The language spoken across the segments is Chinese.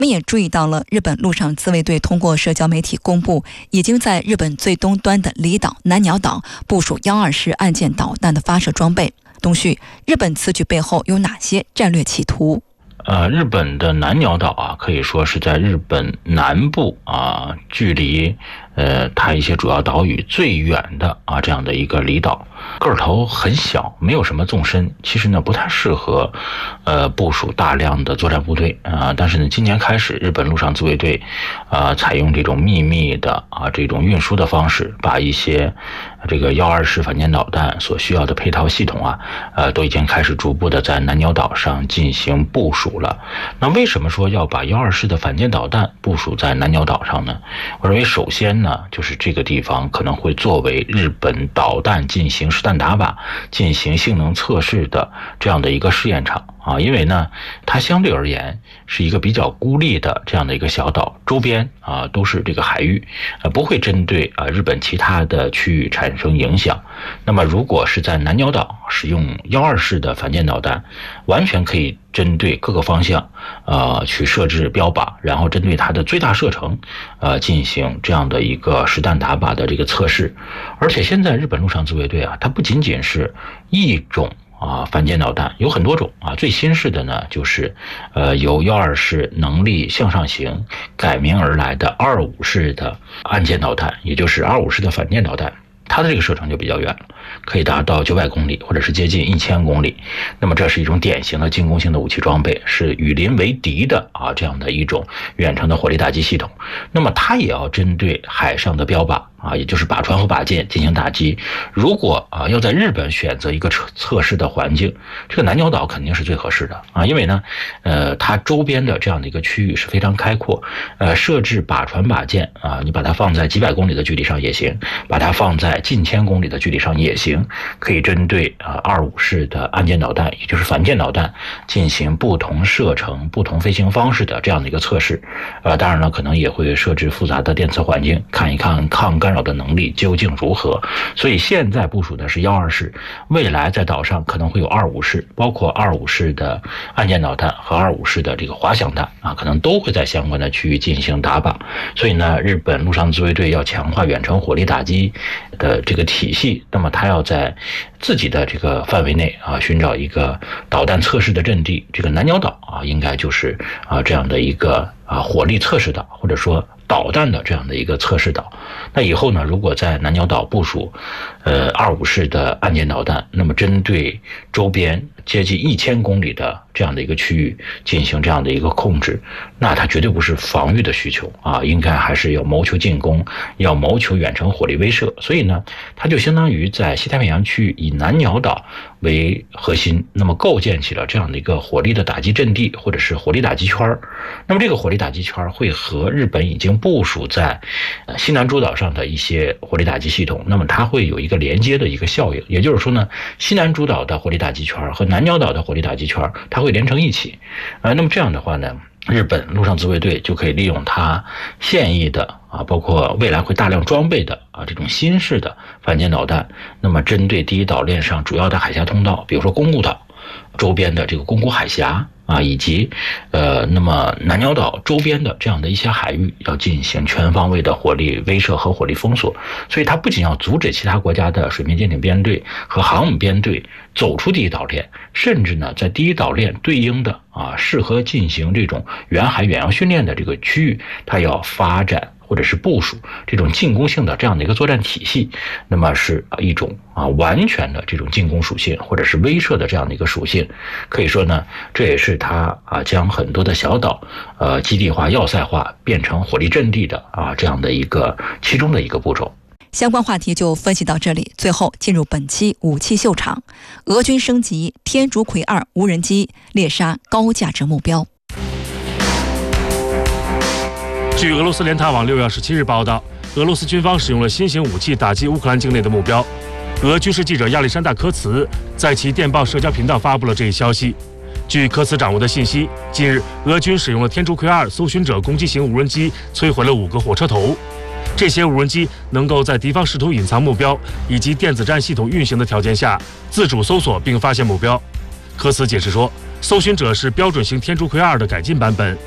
们也注意到了，日本陆上自卫队通过社交媒体公布，已经在日本最东端的离岛南鸟岛部署124式岸舰导弹的发射装备。东旭，日本此举背后有哪些战略企图？ 日本的南鸟岛啊，可以说是在日本南部啊，距离它一些主要岛屿最远的啊这样的一个离岛，个头很小，没有什么纵深，其实呢不太适合部署大量的作战部队啊。但是呢，今年开始，日本陆上自卫队采用这种秘密的这种运输的方式，把一些这个124式反舰导弹所需要的配套系统都已经开始逐步的在南鸟岛上进行部署了。那为什么说要把124式的反舰导弹部署在南鸟岛上呢？我认为首先呢，就是这个地方可能会作为日本导弹进行实弹打靶、进行性能测试的这样的一个试验场啊。因为呢，它相对而言是一个比较孤立的这样的一个小岛，周边都是这个海域，不会针对日本其他的区域产生影响。那么如果是在南鸟岛使用124式的反舰导弹，完全可以针对各个方向去设置标靶，然后针对它的最大射程进行这样的一个实弹打靶的这个测试。而且现在日本陆上自卫队它不仅仅是一种反舰导弹，有很多种最新式的呢，就是由124式能力向上型改名而来的25式的岸舰导弹，也就是25式的反舰导弹。它的这个射程就比较远了，可以达到900公里，或者是接近1000公里。那么这是一种典型的进攻性的武器装备，是与邻为敌的这样的一种远程的火力打击系统。那么它也要针对海上的标靶也就是靶船和靶舰进行打击。如果要在日本选择一个测试的环境，这个南鸟岛肯定是最合适的因为呢，它周边的这样的一个区域是非常开阔，设置靶船靶舰你把它放在几百公里的距离上也行，把它放在近1000公里的距离上也行，可以针对25式的岸舰导弹，也就是反舰导弹进行不同射程、不同飞行方式的这样的一个测试。当然了，可能也会设置复杂的电磁环境，看一看抗干扰的能力究竟如何。所以现在部署的是124式，未来在岛上可能会有25式，包括25式的岸舰导弹和25式的这个滑翔弹可能都会在相关的区域进行打靶。所以呢，日本陆上自卫队要强化远程火力打击的这个体系，那么它要在自己的这个范围内寻找一个导弹测试的阵地。这个南鸟岛应该就是这样的一个火力测试岛，或者说导弹的这样的一个测试岛。那以后呢，如果在南鸟岛部署25式的岸舰导弹，那么针对周边接近1000公里的这样的一个区域进行这样的一个控制，那它绝对不是防御的需求应该还是要谋求进攻，要谋求远程火力威慑。所以呢，它就相当于在西太平洋区域以南鸟岛为核心，那么构建起了这样的一个火力的打击阵地，或者是火力打击圈。那么这个火力打击圈会和日本已经部署在西南诸岛上的一些火力打击系统，那么它会有一个连接的一个效应。也就是说呢，西南诸岛的火力打击圈和南鸟岛的火力打击圈它会连成一起。那么这样的话呢，日本陆上自卫队就可以利用它现役的包括未来会大量装备的这种新式的反舰导弹，那么针对第一岛链上主要的海峡通道，比如说宫古岛周边的这个宫古海峡以及那么南鸟岛周边的这样的一些海域，要进行全方位的火力威慑和火力封锁。所以它不仅要阻止其他国家的水面舰艇编队和航母编队走出第一岛链，甚至呢，在第一岛链对应的适合进行这种远海远洋训练的这个区域，它要发展或者是部署这种进攻性的这样的一个作战体系。那么是一种完全的这种进攻属性或者是威慑的这样的一个属性。可以说呢，这也是它将很多的小岛基地化要塞化变成火力阵地的这样的一个其中的一个步骤。 相关话题就分析到这里，最后进入本期武器秀场。俄军升级天竺葵2无人机猎杀高价值目标。 据俄罗斯联塔网6月27日报道，俄罗斯军方使用了新型武器打击乌克兰境内的目标。俄军事记者亚历山大·科茨在其电报社交频道发布了这一消息。据科茨掌握的信息，近日俄军使用了天竺葵2搜寻者攻击型无人机摧毁了5个火车头。这些无人机能够在敌方试图隐藏目标以及电子战系统运行的条件下自主搜索并发现目标。科茨解释说，搜寻者是标准型天竺葵2的改进版本。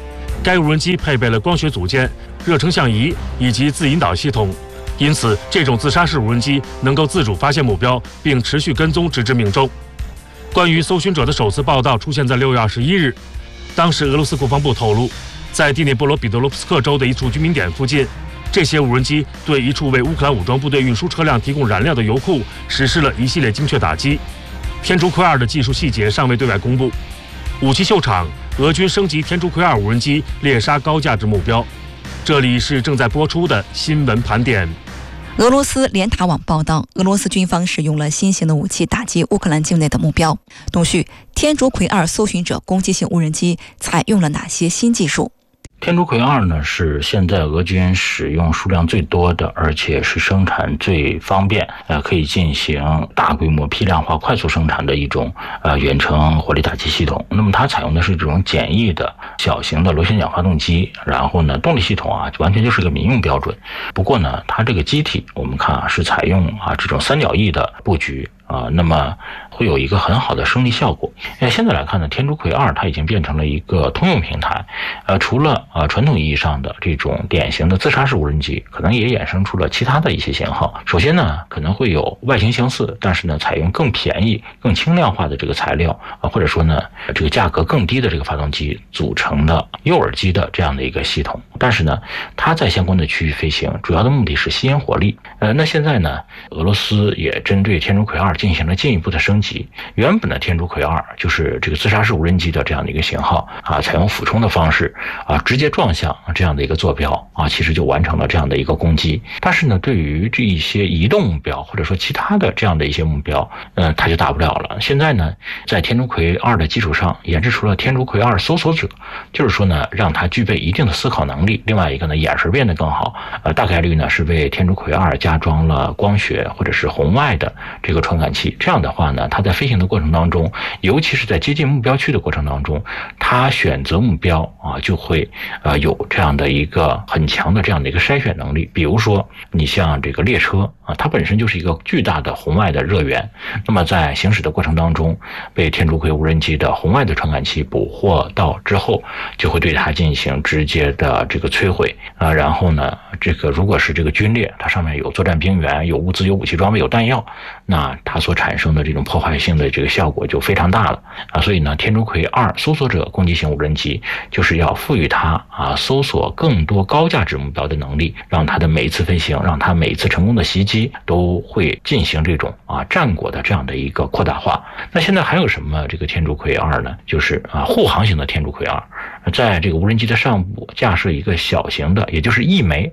该无人机配备了光学组件、热成像仪以及自引导系统，因此这种自杀式无人机能够自主发现目标，并持续跟踪直至命中。关于搜寻者的首次报道出现在6月21日，当时俄罗斯国防部透露，在第聂波罗彼得罗夫斯克州的一处居民点附近，这些无人机对一处为乌克兰武装部队运输车辆提供燃料的油库实施了一系列精确打击。天竺葵2的技术细节尚未对外公布。武器秀场，俄军升级天竺葵2无人机猎杀高价值目标。这里是正在播出的新闻盘点。 俄罗斯联塔网报道，俄罗斯军方使用了新型的武器打击乌克兰境内的目标。东旭，天竺葵2搜寻者攻击性无人机采用了哪些新技术？ 天竺葵2呢是现在俄军使用数量最多的，而且是生产最方便，可以进行大规模批量化、快速生产的一种远程火力打击系统。那么它采用的是这种简易的小型的螺旋桨发动机，然后呢动力系统完全就是个民用标准。不过呢，它这个机体我们看是采用这种三角翼的布局。那么会有一个很好的升力效果。现在来看呢，天竺葵2它已经变成了一个通用平台。除了传统意义上的这种典型的自杀式无人机，可能也衍生出了其他的一些型号。首先呢，可能会有外形相似，但是呢，采用更便宜、更轻量化的这个材料，或者说呢，这个价格更低的这个发动机组成的诱饵机的这样的一个系统。但是呢，它在相关的区域飞行，主要的目的是吸引火力。那现在呢，俄罗斯也针对天竺葵2进行了进一步的升级。原本的天竺葵2就是这个自杀式无人机的这样的一个型号采用俯冲的方式直接撞向这样的一个坐标其实就完成了这样的一个攻击。但是呢，对于这一些移动目标或者说其他的这样的一些目标，它就达不了了。现在呢，在天竺葵2的基础上研制出了天竺葵2搜索者，就是说呢，让它具备一定的思考能力。另外一个呢，眼神变得更好，大概率呢是为天竺葵2加装了光学或者是红外的这个传感器。这样的话呢，它在飞行的过程当中，尤其是在接近目标区的过程当中，它选择目标就会有这样的一个很强的这样的一个筛选能力。比如说你像这个列车它本身就是一个巨大的红外的热源，那么在行驶的过程当中，被天竺葵无人机的红外的传感器捕获到之后，就会对它进行直接的这个摧毁然后呢，这个如果是这个军列，它上面有作战兵员、有物资、有武器装备、有弹药，那它所产生的这种破坏性的这个效果就非常大了所以呢，天竺葵2搜索者攻击性无人机就是要赋予它搜索更多高价值目标的能力，让它的每一次飞行，让它每一次成功的袭击都会进行这种战果的这样的一个扩大化。那现在还有什么这个天竺葵2呢？就是护航型的天竺葵2，在这个无人机的上部架设一个小型的，也就是一枚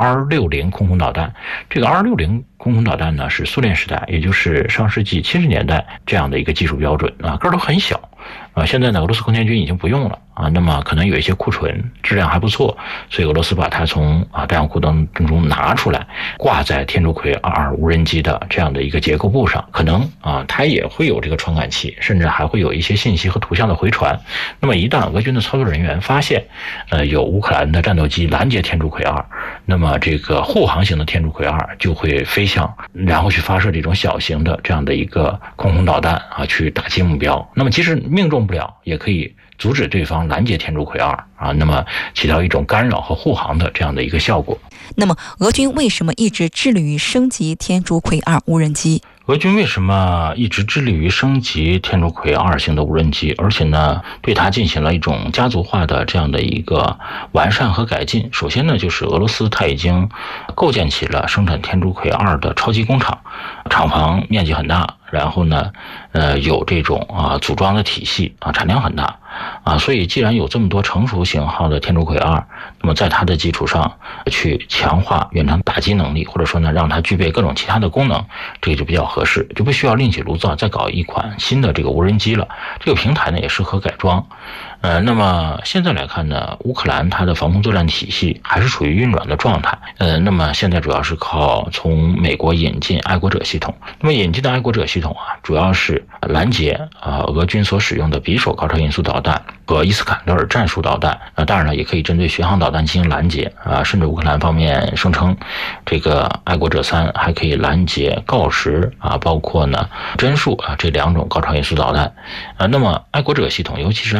R60空空导弹。这个 R60空空导弹呢，是苏联时代，也就是上世纪70年代这样的一个技术标准个儿都很小现在呢，俄罗斯空天军已经不用了那么可能有一些库存，质量还不错，所以俄罗斯把它从弹药库当中拿出来，挂在天竺葵2无人机的这样的一个结构部上。可能它也会有这个传感器，甚至还会有一些信息和图像的回传。那么一旦俄军的操作人员发现有乌克兰的战斗机拦截天竺葵2，那么这个护航型的天竺葵2就会飞向，然后去发射这种小型的这样的一个空空导弹去打击目标。那么即使命中不了，也可以阻止对方拦截天竺葵2那么起到一种干扰和护航的这样的一个效果。 那么俄军为什么一直致力于升级天竺葵2无人机？ 俄军为什么一直致力于升级天竺葵2型的无人机，而且呢对它进行了一种家族化的这样的一个完善和改进？首先呢，就是俄罗斯它已经构建起了生产天竺葵2的超级工厂，厂房面积很大，然后呢有这种组装的体系产量很大所以既然有这么多成熟型号的天竺葵2，那么在它的基础上去强化远程打击能力，或者说呢让它具备各种其他的功能，这个就比较合适，就不需要另起炉灶再搞一款新的这个无人机了。这个平台呢也适合改装。那么现在来看呢，乌克兰它的防空作战体系还是处于运转的状态。那么现在主要是靠从美国引进爱国者系统。那么引进的爱国者系统主要是拦截俄军所使用的匕首高超音速导弹和伊斯坎德尔战术导弹。当然了，也可以针对巡航导弹进行拦截甚至乌克兰方面声称，这个爱国者3还可以拦截锆石包括呢帧数这2种高超音速导弹。那么爱国者系统，尤其是爱国者3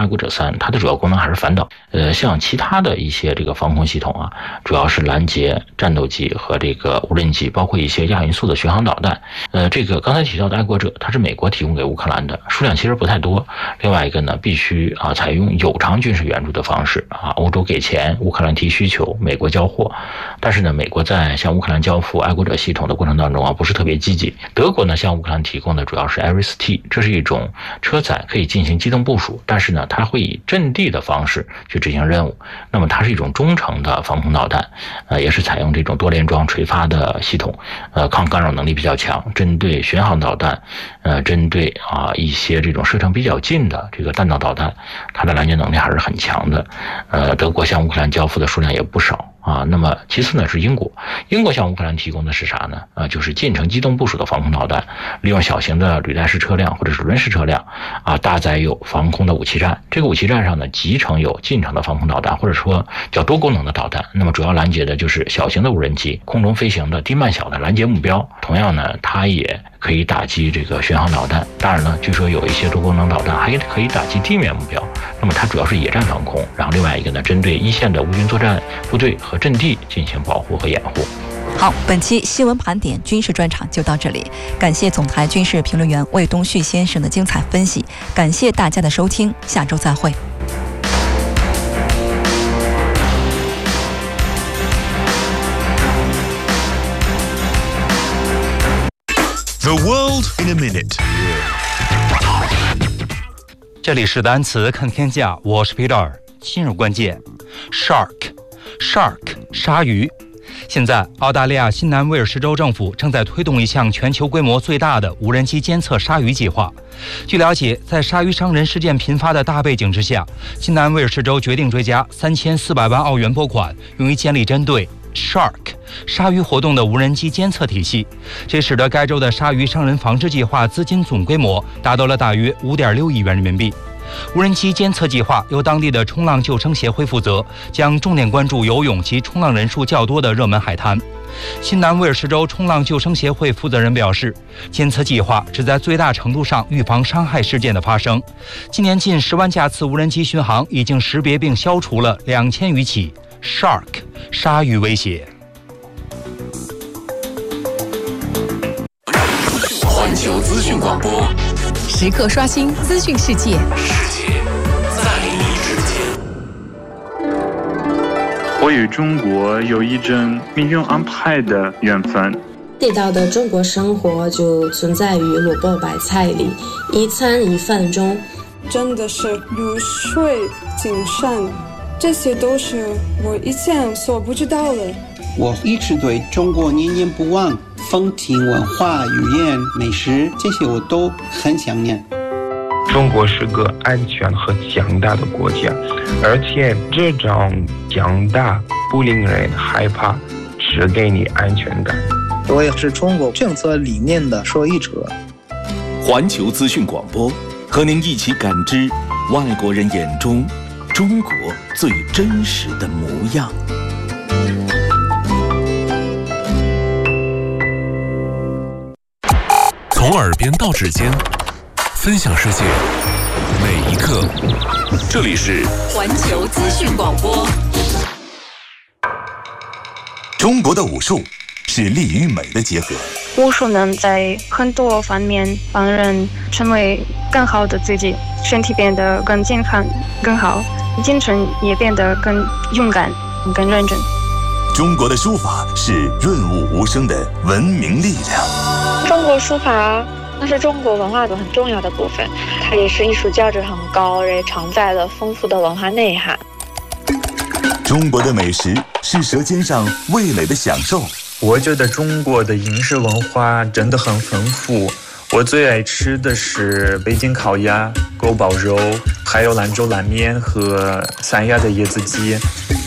弹，它的主要功能还是反导。像其他的一些这个防空系统啊，主要是拦截战斗机和这个无人机，包括一些亚音速的巡航导弹。这个刚才提到的爱国者，它是美国提供给乌克兰的，数量其实不太多。另外一个呢，必须采用有偿军事援助的方式欧洲给钱，乌克兰提需求，美国交货。但是呢，美国在向乌克兰交付爱国者系统的过程当中不是特别积极。德国呢，向乌克兰提供的主要是 Iris-T， 这是一种车载可以进行机动部署，但是呢，它会以阵地的方式去执行任务。那么它是一种中程的防空导弹，也是采用这种多联装垂发的系统，抗干扰能力比较强，针对巡航导弹，针对一些这种射程比较近的这个弹道导弹，它的拦截能力还是很强的。德国向乌克兰交付的数量也不少。那么其次呢是英国向乌克兰提供的是啥呢？就是近程机动部署的防空导弹，利用小型的履带式车辆或者是轮式车辆搭载有防空的武器站。这个武器站上呢，集成有近程的防空导弹，或者说叫多功能的导弹。那么主要拦截的就是小型的无人机、空中飞行的低慢小的拦截目标。同样呢，它也可以打击这个巡航导弹。当然呢，据说有一些多功能导弹还可以打击地面目标。那么它主要是野战防空，然后另外一个呢，针对一线的无军作战部队和阵地进行保护和掩护。 好，本期新闻盘点军事专场就到这里，感谢总台军事评论员魏东旭先生的精彩分析，感谢大家的收听，下周再会。 The world in a minute。 这里是单词看天下，我是 Peter。今日关键 Shark 鲨鱼。现在，澳大利亚新南威尔士州政府正在推动一项全球规模最大的无人机监测鲨鱼计划。据了解，在鲨鱼伤人事件频发的大背景之下，新南威尔士州决定追加3400万澳元拨款，用于建立针对 Shark 鲨鱼活动的无人机监测体系，这使得该州的鲨鱼伤人防治计划资金总规模达到了大约5.6亿元人民币。无人机监测计划由当地的冲浪救生协会负责，将重点关注游泳及冲浪人数较多的热门海滩。新南威尔士州冲浪救生协会负责人表示，监测计划旨在最大程度上预防伤害事件的发生。今年近10万架次无人机巡航已经识别并消除了2000余起 Shark 鲨鱼威胁。 环球资讯广播， 时刻刷新资讯世界， 世界在你之间。 我与中国有一种命运安排的缘分。 地道的中国生活就存在于萝卜白菜里，一餐一饭中。 真的是如水精神，这些都是我以前所不知道的。 我一直对中国念念不忘，风情文化、语言、美食，这些我都很想念。 中国是个安全和强大的国家，而且这种强大不令人害怕，只给你安全感。 我也是中国政策理念的受益者。 环球资讯广播，和您一起感知外国人眼中中国最真实的模样。从耳边到指尖，分享世界每一刻。这里是环球资讯广播。 中国的武术是力与美的结合。 武术能在很多方面帮人成为更好的自己，身体变得更健康、更好，精神也变得更勇敢、更认真。 中国的书法是润物无声的文明力量。 中国书法那是中国文化的很重要的部分，它也是艺术价值很高，也承载了丰富的文化内涵。 中国的美食是舌尖上味蕾的享受。 我觉得中国的饮食文化真的很丰富，我最爱吃的是北京烤鸭、锅包肉，还有兰州拉面和三亚的椰子鸡。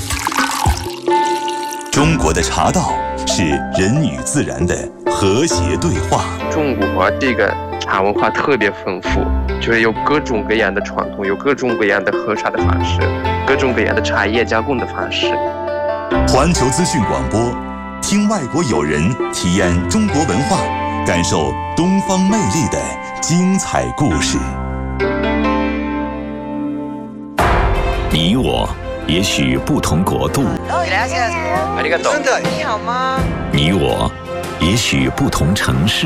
中国的茶道是人与自然的和谐对话。 中国这个茶文化特别丰富，就是有各种各样的传统，有各种各样的喝茶的方式，各种各样的茶叶加工的方式。 环球资讯广播，听外国友人体验中国文化，感受东方魅力的精彩故事。 你我也许不同国度， 你好吗？ 你我也许不同城市，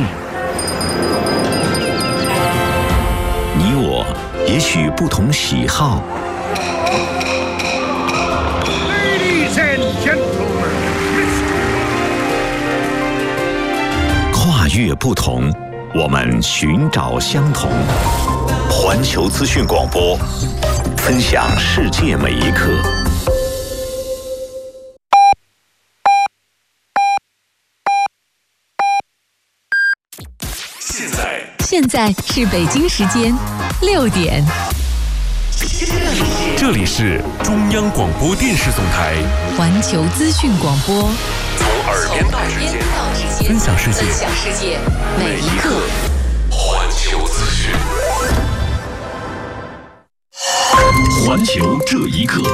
你我也许不同喜好。 Ladies and gentlemen, 跨越不同，我们寻找相同。环球资讯广播，分享世界每一刻。 现在是北京时间6点。 这里是中央广播电视总台环球资讯广播， 从耳边到指尖，分享世界每一刻。 环球资讯， 环球这一刻。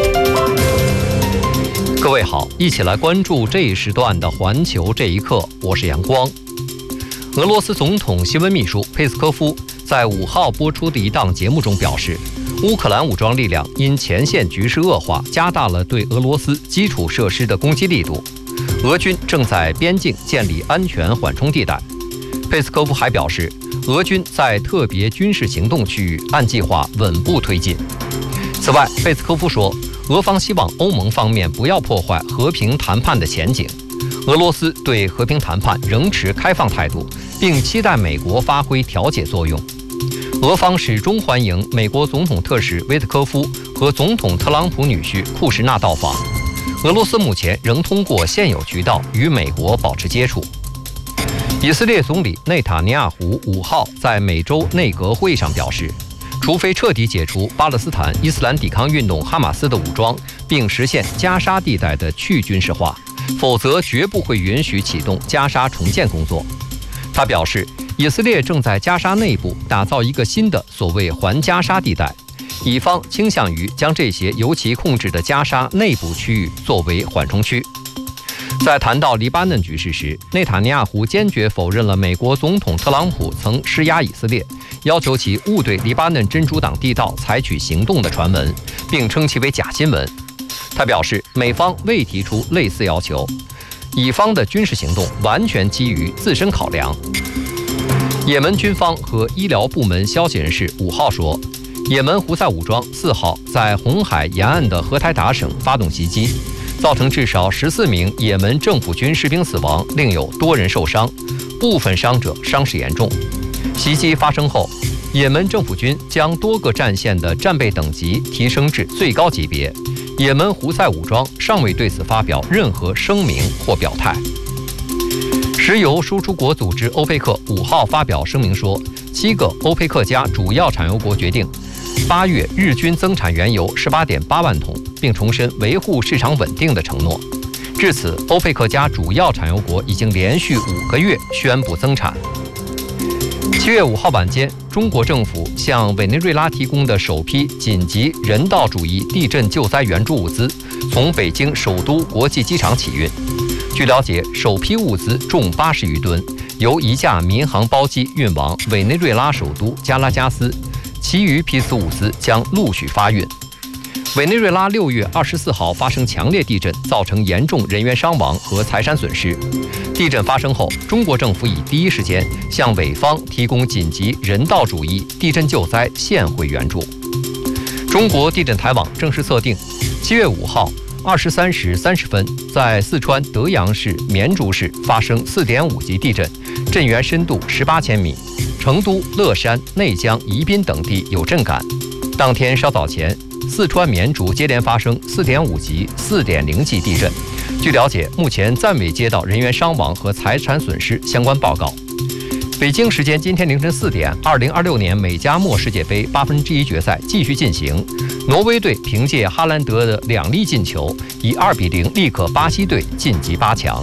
各位好，一起来关注这一时段的环球这一刻，我是阳光。俄罗斯总统新闻秘书佩斯科夫在5号播出的一档节目中表示，乌克兰武装力量因前线局势恶化，加大了对俄罗斯基础设施的攻击力度。俄军正在边境建立安全缓冲地带。佩斯科夫还表示，俄军在特别军事行动区域按计划稳步推进。此外，佩斯科夫说，俄方希望欧盟方面不要破坏和平谈判的前景。俄罗斯对和平谈判仍持开放态度，并期待美国发挥调解作用。俄方始终欢迎美国总统特使维特科夫和总统特朗普女婿库什纳到访。俄罗斯目前仍通过现有渠道与美国保持接触。以色列总理内塔尼亚胡5号在美洲内阁会议上表示，除非彻底解除巴勒斯坦伊斯兰抵抗运动哈马斯的武装，并实现加沙地带的去军事化，否则绝不会允许启动加沙重建工作。他表示，以色列正在加沙内部打造一个新的所谓环加沙地带，以方倾向于将这些由其控制的加沙内部区域作为缓冲区。在谈到黎巴嫩局势时，内塔尼亚胡坚决否认了美国总统特朗普曾施压以色列，要求其勿对黎巴嫩真主党地道采取行动的传闻，并称其为假新闻。他表示，美方未提出类似要求，以方的军事行动完全基于自身考量。也门军方和医疗部门消息人士5号说，也门胡塞武装4号在红海沿岸的荷台达省发动袭击，造成至少14名也门政府军士兵死亡，另有多人受伤，部分伤者伤势严重。袭击发生后，也门政府军将多个战线的战备等级提升至最高级别，也门胡塞武装尚未对此发表任何声明或表态。石油输出国组织欧佩克5号发表声明说，7个欧佩克加主要产油国决定8月日均增产原油18.8万桶，并重申维护市场稳定的承诺。至此，欧佩克加主要产油国已经连续5个月宣布增产。7月5号晚间，中国政府向委内瑞拉提供的首批紧急人道主义地震救灾援助物资，从北京首都国际机场起运。据了解，首批物资重80余吨，由一架民航包机运往委内瑞拉首都加拉加斯，其余批次物资将陆续发运。委内瑞拉6月24号发生强烈地震，造成严重人员伤亡和财产损失。地震发生后，中国政府以第一时间向委方提供紧急人道主义地震救灾现汇援助。中国地震台网正式测定，7月5号23时30分，在四川德阳市绵竹市发生4.5级地震，震源深度18千米。成都、乐山、内江、宜宾等地有震感。当天稍早前，四川绵竹接连发生4.5级、4.0级地震。据了解，目前暂未接到人员伤亡和财产损失相关报告。北京时间今天凌晨4点，2026年美加墨世界杯1/8决赛继续进行。挪威队凭借哈兰德的2粒进球，以2-0力克巴西队晋级8强。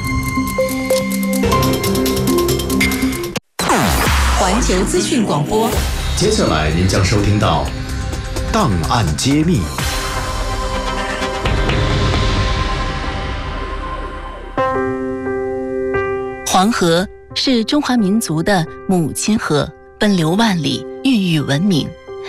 环球资讯广播， 接下来您将收听到档案揭秘。 黄河是中华民族的母亲河，奔流万里，孕育文明。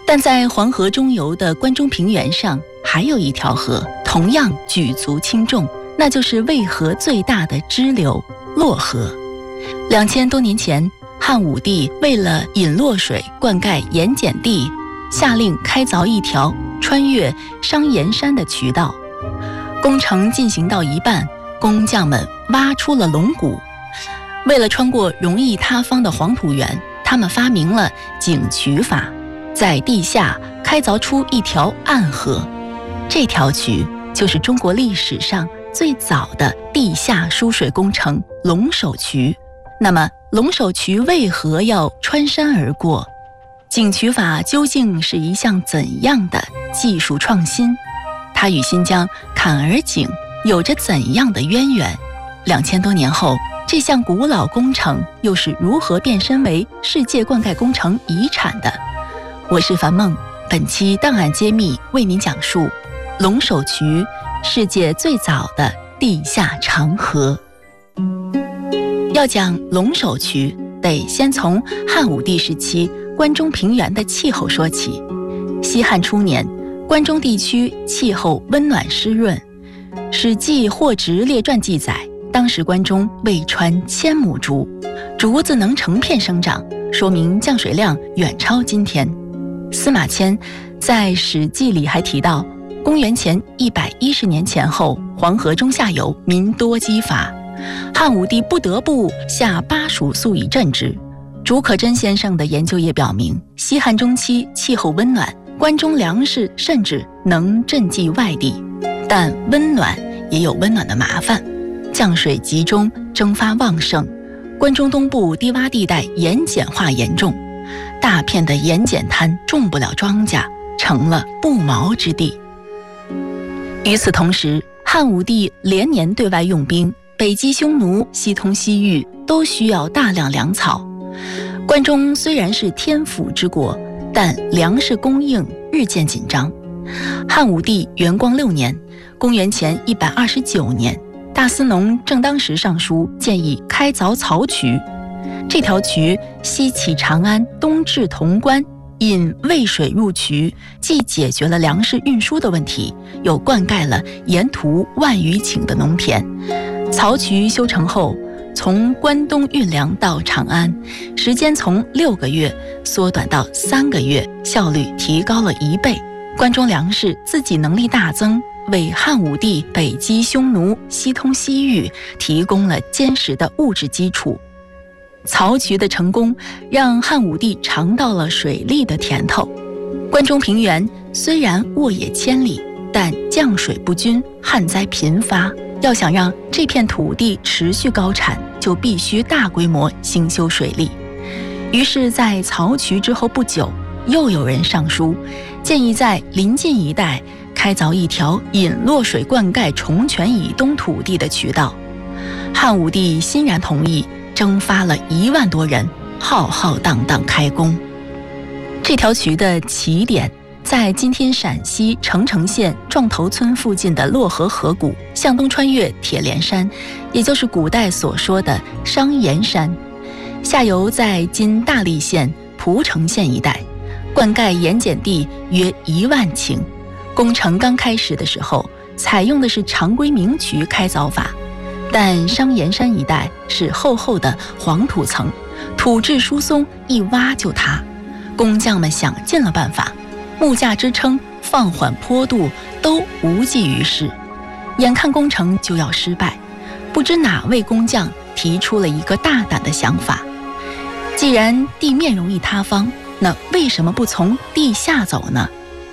但在黄河中游的关中平原上，还有一条河，同样举足轻重，那就是渭河最大的支流洛河。2000多年前，汉武帝为了引洛水灌溉盐碱地，下令开凿一条穿越商盐山的渠道。工程进行到一半，工匠们挖出了龙骨。为了穿过容易塌方的黄土原，他们发明了井渠法，在地下开凿出一条暗河。这条渠就是中国历史上最早的地下输水工程龙首渠。那么龙首渠为何要穿山而过？井渠法究竟是一项怎样的技术创新？它与新疆坎儿井有着怎样的渊源？2000多年后，这项古老工程又是如何变身为世界灌溉工程遗产的？我是樊梦，本期档案揭秘为您讲述龙首渠，世界最早的地下长河。要讲龙首渠，得先从汉武帝时期关中平原的气候说起。西汉初年，关中地区气候温暖湿润，《史记·霍直列传》记载，当时关中未穿1000亩竹，竹子能成片生长，说明降水量远超今天。司马迁在《史记》里还提到，公元前110年前后，黄河中下游民多饥乏，汉武帝不得不下巴蜀粟以赈之。竺可桢先生的研究也表明，西汉中期气候温暖，关中粮食甚至能赈济外地。但温暖也有温暖的麻烦，降水集中，蒸发旺盛，关中东部低洼地带盐碱化严重，大片的盐碱滩种不了庄稼，成了不毛之地。与此同时，汉武帝连年对外用兵，北击匈奴，西通西域，都需要大量粮草。关中虽然是天府之国，但粮食供应日渐紧张。汉武帝元光6年，公元前129年，大司农正当时上书建议开凿漕渠。这条渠西起长安，东至潼关，引渭水入渠，既解决了粮食运输的问题，又灌溉了沿途万余顷的农田。漕渠修成后，从关东运粮到长安，时间从6个月缩短到3个月，效率提高了1倍。关中粮食自给能力大增，为汉武帝北击匈奴、西通西域提供了坚实的物质基础。漕渠的成功让汉武帝尝到了水利的甜头。关中平原虽然沃野千里，但降水不均，旱灾频发。要想让这片土地持续高产，就必须大规模兴修水利。于是在漕渠之后不久，又有人上书建议在临近一带开凿一条引洛水灌溉崇泉以东土地的渠道。汉武帝欣然同意，征发了1万多人，浩浩荡荡开工。这条渠的起点在今天陕西澄城县撞头村附近的洛河河谷，向东穿越铁莲山，也就是古代所说的商盐山，下游在今大荔县蒲城县一带，灌溉盐碱地约1万顷。工程刚开始的时候，采用的是常规明渠开凿法，但商盐山一带是厚厚的黄土层，土质疏松，一挖就塌。工匠们想尽了办法，木架支撑、放缓坡度都无济于事，眼看工程就要失败，不知哪位工匠提出了一个大胆的想法：既然地面容易塌方，那为什么不从地下走呢？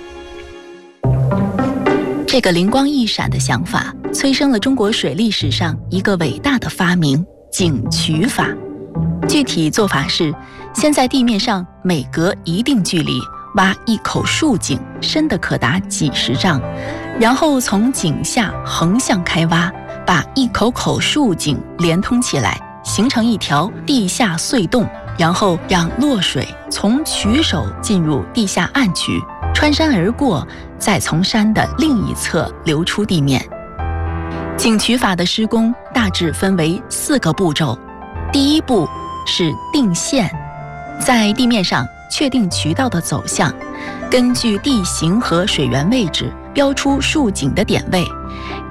这个灵光一闪的想法，催生了中国水利史上一个伟大的发明——井渠法。具体做法是，先在地面上每隔一定距离挖一口竖井，深的可达几十丈，然后从井下横向开挖，把一口口竖井连通起来，形成一条地下隧洞，然后让洛水从渠首进入地下暗渠，穿山而过，再从山的另一侧流出地面。井渠法的施工大致分为4个步骤。第一步是定线，在地面上确定渠道的走向， 根据地形和水源位置标出竖井的点位。